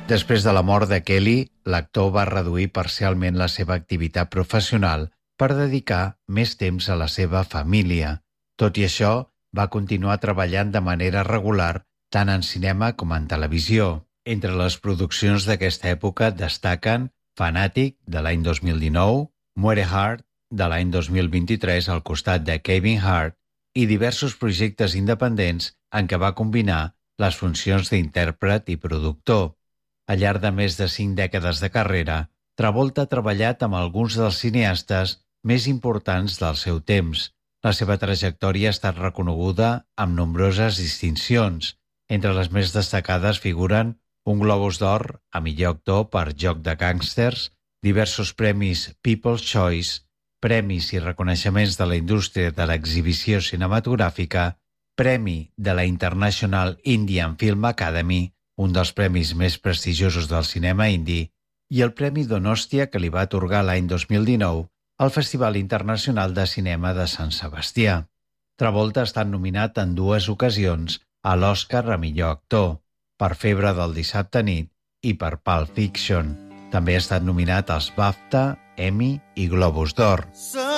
Després de la mort de Kelly, l'actor va reduir parcialment la seva activitat professional per dedicar més temps a la seva família. Tot i això, va continuar treballant de manera regular tant en cinema com en televisió. Entre les produccions d'aquesta època destaquen Fanatic, de l'any 2019, Muere Hart, de l'any 2023 al costat de Kevin Hart, i diversos projectes independents en què va combinar les funcions d'intèrpret i productor. Al llarg de més de 5 dècades de carrera, Travolta ha treballat amb alguns dels cineastes més importants del seu temps. La seva trajectòria ha estat reconeguda amb nombroses distincions. Entre les més destacades figuren un Globus d'Or a millor actor per Joc de Gàngsters, diversos premis People's Choice, premis i reconeixements de la indústria de l'exhibició cinematogràfica, premi de la International Indian Film Academy, un dels premis més prestigiosos del cinema indi, i el Premi Donostia que li va atorgar l'any 2019 al Festival Internacional de Cinema de Sant Sebastià. Travolta ha estat nominat en 2 ocasions a l'Oscar a millor actor, per Febre del dissabte nit i per Pulp Fiction. També ha estat nominat als BAFTA, Emmy i Globus d'Or.